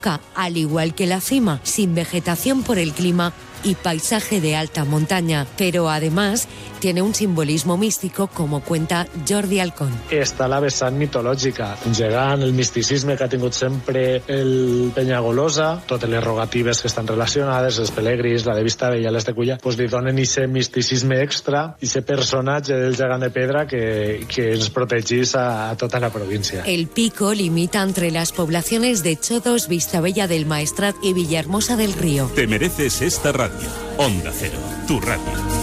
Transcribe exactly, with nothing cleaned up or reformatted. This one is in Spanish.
al igual que la cima, sin vegetación por el clima y paisaje de alta montaña, pero además tiene un simbolismo místico, como cuenta Jordi Alcón. Està la vessant mitològica, un gegant, el misticisme que ha tingut sempre el Penyagolosa, totes les rogatives que estan relacionades, els pelegrins, la de Vistabella, les de Culla, pues li donen aquest misticisme extra, aquest personatge del gegant de pedra que, que ens protegís a, a tota la província. El pico limita entre las poblaciones de Chodos, Vistabella del Maestrat y Villahermosa del Río. Te mereces esta radio. Onda Cero, tu radio.